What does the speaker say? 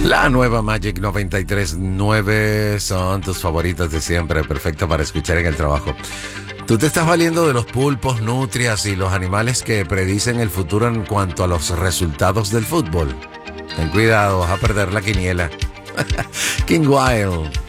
La nueva Magic 93.9 son tus favoritas de siempre, perfecta para escuchar en el trabajo. Tú te estás valiendo de los pulpos, nutrias y los animales que predicen el futuro en cuanto a los resultados del fútbol. Ten cuidado, vas a perder la quiniela. King Wild.